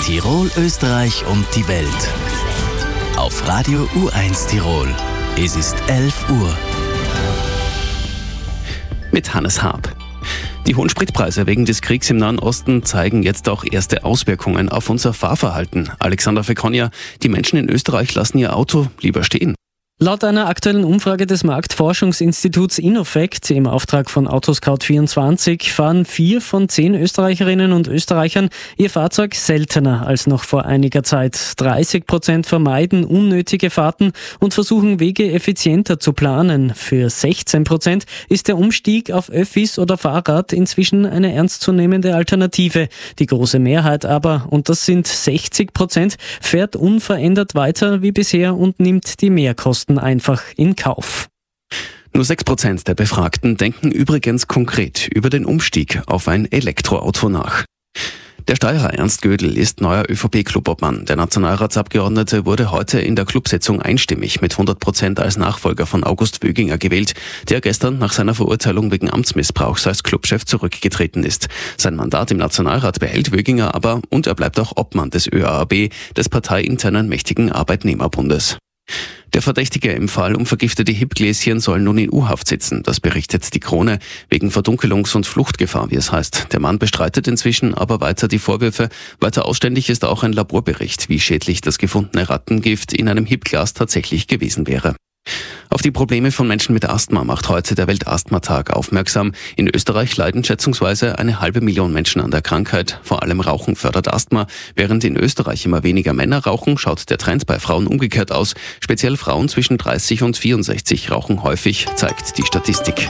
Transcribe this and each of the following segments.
Tirol, Österreich und die Welt. Auf Radio U1 Tirol. Es ist 11 Uhr. Mit Hannes Haab. Die hohen Spritpreise wegen des Kriegs im Nahen Osten zeigen jetzt auch erste Auswirkungen auf unser Fahrverhalten. Alexander Fekonia, die Menschen in Österreich lassen ihr Auto lieber stehen. Laut einer aktuellen Umfrage des Marktforschungsinstituts Innofect im Auftrag von Autoscout24 fahren 4 von 10 Österreicherinnen und Österreichern ihr Fahrzeug seltener als noch vor einiger Zeit. 30% vermeiden unnötige Fahrten und versuchen Wege effizienter zu planen. Für 16% ist der Umstieg auf Öffis oder Fahrrad inzwischen eine ernstzunehmende Alternative. Die große Mehrheit aber, und das sind 60%, fährt unverändert weiter wie bisher und nimmt die Mehrkosten einfach in Kauf. Nur 6% der Befragten denken übrigens konkret über den Umstieg auf ein Elektroauto nach. Der Steirer Ernst Gödel ist neuer ÖVP-Clubobmann. Der Nationalratsabgeordnete wurde heute in der Clubsitzung einstimmig mit 100% als Nachfolger von August Wöginger gewählt, der gestern nach seiner Verurteilung wegen Amtsmissbrauchs als Clubchef zurückgetreten ist. Sein Mandat im Nationalrat behält Wöginger aber und er bleibt auch Obmann des ÖAAB, des parteiinternen mächtigen Arbeitnehmerbundes. Der Verdächtige im Fall um vergiftete Hip-Gläschen soll nun in U-Haft sitzen. Das berichtet die Krone wegen Verdunkelungs- und Fluchtgefahr, wie es heißt. Der Mann bestreitet inzwischen aber weiter die Vorwürfe. Weiter ausständig ist auch ein Laborbericht, wie schädlich das gefundene Rattengift in einem Hip-Glas tatsächlich gewesen wäre. Auf die Probleme von Menschen mit Asthma macht heute der Weltasthmatag aufmerksam. In Österreich leiden schätzungsweise 500.000 Menschen an der Krankheit. Vor allem Rauchen fördert Asthma. Während in Österreich immer weniger Männer rauchen, schaut der Trend bei Frauen umgekehrt aus. Speziell Frauen zwischen 30 und 64 rauchen häufig, zeigt die Statistik.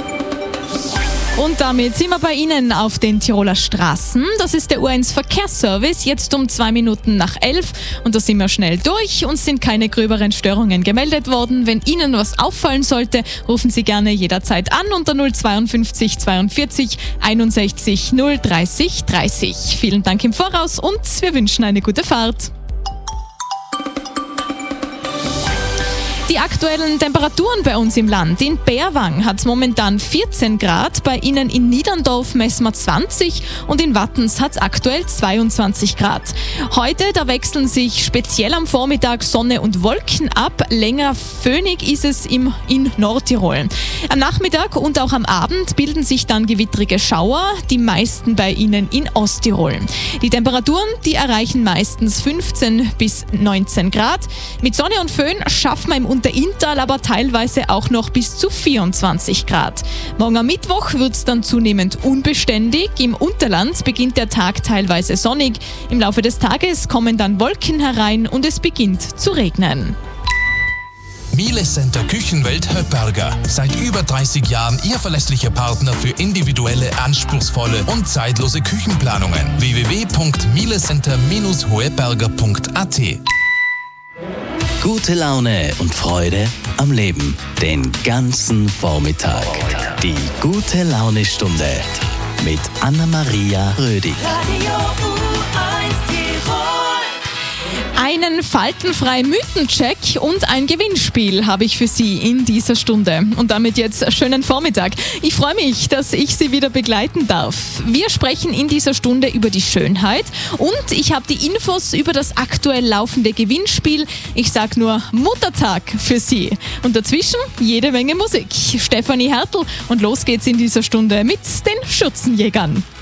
Und damit sind wir bei Ihnen auf den Tiroler Straßen. Das ist der U1 Verkehrsservice, jetzt um 2 Minuten nach 11. Und da sind wir schnell durch. Uns sind keine gröberen Störungen gemeldet worden. Wenn Ihnen was auffallen sollte, rufen Sie gerne jederzeit an unter 052 42 61 030 30. Vielen Dank im Voraus und wir wünschen eine gute Fahrt. Die aktuellen Temperaturen bei uns im Land. In Berwang hat es momentan 14 Grad, bei Ihnen in Niederndorf messen wir 20 und in Wattens hat es aktuell 22 Grad. Heute, da wechseln sich speziell am Vormittag Sonne und Wolken ab. Länger föhnig ist es in Nordtirol. Am Nachmittag und auch am Abend bilden sich dann gewittrige Schauer, die meisten bei Ihnen in Osttirol. Die Temperaturen, die erreichen meistens 15 bis 19 Grad. Mit Sonne und Föhn schaffen wir im Inntal aber teilweise auch noch bis zu 24 Grad. Morgen am Mittwoch wird es dann zunehmend unbeständig. Im Unterland beginnt der Tag teilweise sonnig. Im Laufe des Tages kommen dann Wolken herein und es beginnt zu regnen. Miele Center Küchenwelt Höpperger. Seit über 30 Jahren Ihr verlässlicher Partner für individuelle, anspruchsvolle und zeitlose Küchenplanungen. www.mielecenter-hoeberger.at. Gute Laune und Freude am Leben. Den ganzen Vormittag. Die gute Laune-Stunde mit Anna-Maria Rödig. Einen faltenfreien Mythencheck und ein Gewinnspiel habe ich für Sie in dieser Stunde. Und damit jetzt schönen Vormittag. Ich freue mich, dass ich Sie wieder begleiten darf. Wir sprechen in dieser Stunde über die Schönheit und ich habe die Infos über das aktuell laufende Gewinnspiel. Ich sage nur Muttertag für Sie. Und dazwischen jede Menge Musik. Stefanie Hertel und los geht's in dieser Stunde mit den Schürzenjägern.